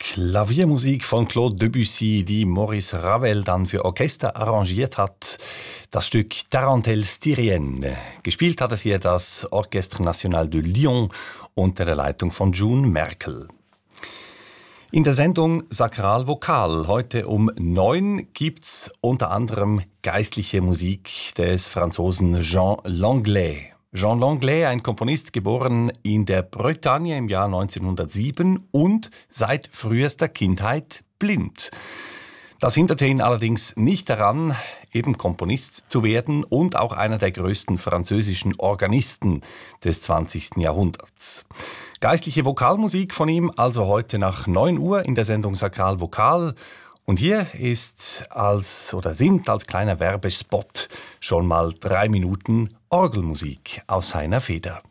Klaviermusik von Claude Debussy, die Maurice Ravel dann für Orchester arrangiert hat. Das Stück Tarentelle Styrienne. Gespielt hat es hier das Orchestre National de Lyon unter der Leitung von June Merkel. In der Sendung Sakral Vokal heute um 9 gibt's unter anderem geistliche Musik des Franzosen Jean Langlais. Jean Langlais, ein Komponist, geboren in der Bretagne im Jahr 1907 und seit frühester Kindheit blind. Das hinderte ihn allerdings nicht daran, eben Komponist zu werden und auch einer der größten französischen Organisten des 20. Jahrhunderts. Geistliche Vokalmusik von ihm also heute nach 9 Uhr in der Sendung Sakral Vokal. Und hier sind als kleiner Werbespot schon mal 3 Minuten Orgelmusik aus seiner Feder.